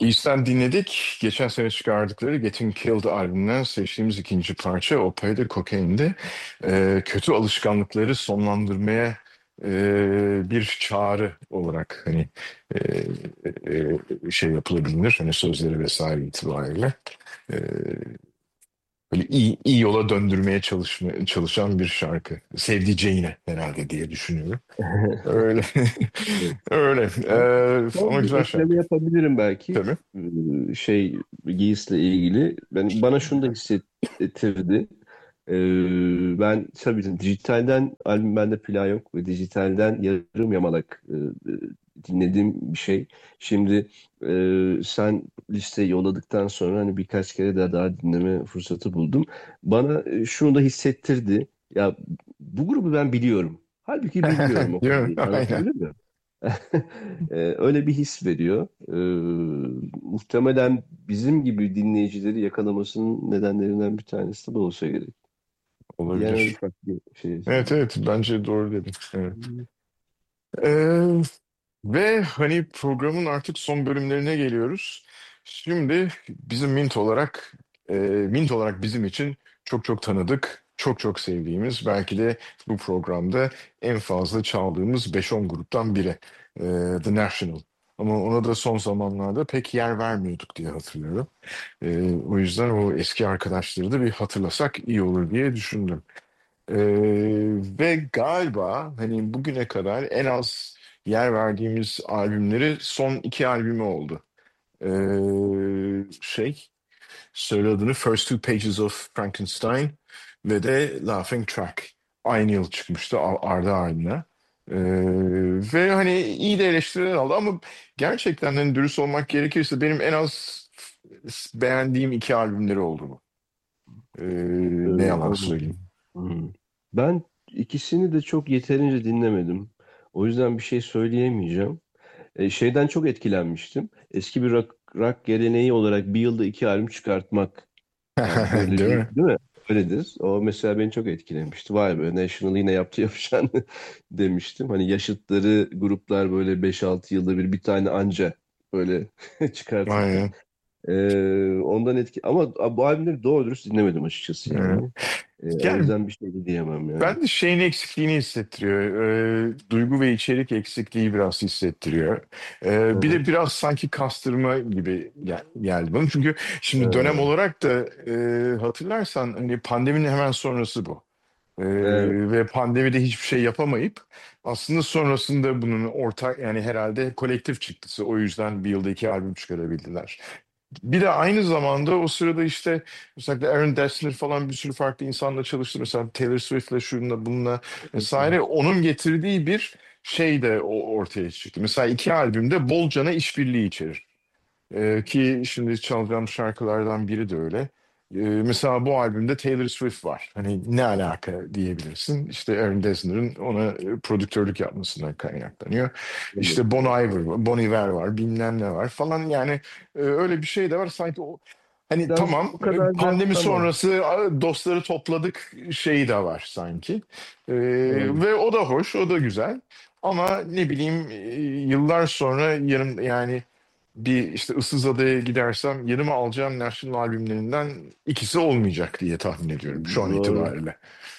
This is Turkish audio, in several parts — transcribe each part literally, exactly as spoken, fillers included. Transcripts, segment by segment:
Beast'ten dinledik. Geçen sene çıkardıkları Getting Killed albümünden seçtiğimiz ikinci parça Opie de Cocaine'de e, kötü alışkanlıkları sonlandırmaya e, bir çağrı olarak hani e, e, şey yapılabilir. Hani sözleri vesaire itibariyle. E, Böyle iyi, iyi yola döndürmeye çalışma, çalışan bir şarkı. Sevdiceğine herhalde diye düşünüyorum. Öyle. Evet. Öyle. Ben E, ama son bir güzel ekleme şarkı. yapabilirim belki. Tabii. Ee, Şey Giyis'le ilgili. Ben bana şunu da hissettirdi. Ee, ben tabii dijitalden albüm bende plak yok ve dijitalden yarım yamalak e, e, dinlediğim bir şey. Şimdi e, sen listeyi yolladıktan sonra hani birkaç kere daha daha dinleme fırsatı buldum. Bana e, şunu da hissettirdi. Ya bu grubu ben biliyorum. Halbuki bilmiyorum o Değil kadar mi? iyi. Aynen. Anlatabiliyor muyum? Ee, Öyle bir his veriyor. Ee, muhtemelen bizim gibi dinleyicileri yakalamasının nedenlerinden bir tanesi de bu olsa gerek. Diğer öyle Olabilir. farklı bir şey Evet, söyleyeyim. evet, bence doğru dedin. Evet. Ee, Ve hani programın artık son bölümlerine geliyoruz. Şimdi bizim Mint olarak e, Mint olarak bizim için çok çok tanıdık, çok çok sevdiğimiz, belki de bu programda en fazla çaldığımız beş on gruptan biri. Ee, The National. Ama ona da son zamanlarda pek yer vermiyorduk diye hatırlıyorum. Ee, o yüzden o eski arkadaşları da bir hatırlasak iyi olur diye düşündüm. Ee, Ve galiba hani bugüne kadar en az yer verdiğimiz albümleri son iki albümü oldu. Ee, şey söyle adını First Two Pages of Frankenstein ve de Laughing Track. Aynı yıl çıkmıştı a- ardı ardına. Ee, Ve hani iyi de eleştiriler aldı ama gerçekten hani dürüst olmak gerekirse benim en az beğendiğim iki albümleri oldu bu. Ee, Ee, Ne yalan söyleyeyim. anladım. Hmm. Ben ikisini de çok yeterince dinlemedim. O yüzden bir şey söyleyemeyeceğim. Ee, şeyden çok etkilenmiştim. Eski bir rock, rock geleneği olarak bir yılda iki albüm çıkartmak. Yani böyle Değil bir, mi? değil mi? Öyledir. O mesela beni çok etkilemişti. Vay be, National yine yaptı yapacağını demiştim. Hani yaşıtları gruplar böyle beş altı yılda bir bir tane anca böyle çıkartırken. Aynen. Ee, ondan etki ama bu albümleri doğru dürüst dinlemedim açıkçası Evet. yani. Ee, o Yani yüzden bir şey de diyemem yani. ben de şeyin eksikliğini hissettiriyor. Ee, duygu ve içerik eksikliği biraz hissettiriyor. Hı Ee, bir hı. de biraz sanki kastırma gibi gel- geldi bana. Çünkü şimdi dönem Ee, olarak da e, hatırlarsan hani pandeminin hemen sonrası bu. Ee, evet. Ve pandemide hiçbir şey yapamayıp aslında sonrasında bunun ortak yani herhalde kolektif çıktısı. O yüzden bir yılda iki albüm çıkarabildiler. Bir de aynı zamanda o sırada işte mesela Aaron Dessner falan bir sürü farklı insanla çalıştı. Mesela Taylor Swift'le şununla bununla vesaire. Onun getirdiği bir şey de o ortaya çıktı. Mesela iki albümde bolcana işbirliği içerir. Ee, ki şimdi çalacağım şarkılardan biri de öyle. Ee, mesela bu albümde Taylor Swift var. Hani ne alaka diyebilirsin. İşte Aaron Dessner'ın ona e, prodüktörlük yapmasından kaynaklanıyor. Evet. İşte Bon Iver var, Bon Iver var, bilmem ne var falan. Yani e, öyle bir şey de var. Sanki o hani Biraz tamam o e, kadar da pandemi tamam. sonrası a, dostları topladık şeyi de var sanki. Ee, Doğru. Ve o da hoş, o da güzel. Ama ne bileyim e, yıllar sonra yarım yani bir işte Issızada'ya gidersem yanıma alacağım National albümlerinden ikisi olmayacak diye tahmin ediyorum şu an Doğru. itibariyle.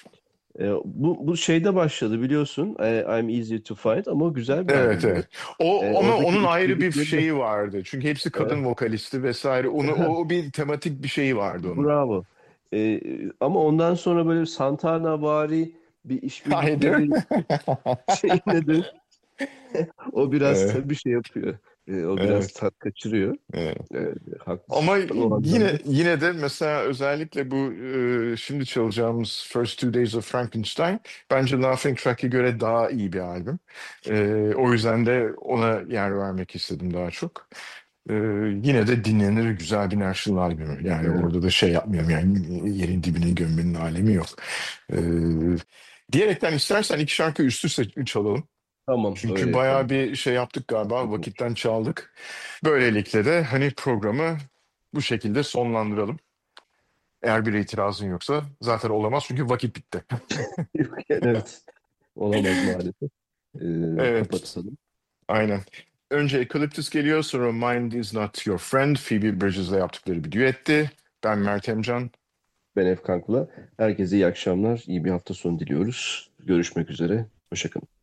Ee, bu, bu şeyde başladı biliyorsun. I- I'm Easy to Find ama o güzel bir Evet, albümdü. evet. O Ee, ama oradaki onun ayrı bir işbirlikleri de şeyi vardı. Çünkü hepsi kadın evet. vokalisti vesaire. Onu o bir tematik bir şeyi vardı onun. Bravo. Ee, ama ondan sonra böyle Santana-vari bir Hayır, değil mi? işbirlikleri şeyine de o biraz Evet, tabii şey yapıyor. Ee, o biraz evet. tat kaçırıyor. Evet. Ee, Ama haklısın o yine anlamda. yine de mesela özellikle bu e, şimdi çalacağımız First Two Days of Frankenstein bence Laughing Track'e göre daha iyi bir albüm. E, o yüzden de ona yer vermek istedim daha çok. E, Yine de dinlenir güzel bir National albümü. Yani Evet. orada da şey yapmıyorum yani yerin dibine gömmenin alemi yok. E, Diyerekten istersen iki şarkı üst üste çalalım. Tamam öyle Çünkü bayağı yapalım. bir şey yaptık galiba, Olur. vakitten çaldık. Böylelikle de hani programı bu şekilde sonlandıralım. Eğer bir itirazın yoksa zaten olamaz çünkü vakit bitti. Evet. Olamaz maalesef. Ee, Evet, kapatalım. aynen. Önce Eucalyptus geliyor, sonra Mind Is Not Your Friend. Phoebe Bridges'le yaptıkları bir düetti. Ben Mert Emcan. Ben Efkan Kula. Herkese iyi akşamlar, iyi bir hafta sonu diliyoruz. Görüşmek üzere. Hoşça kalın.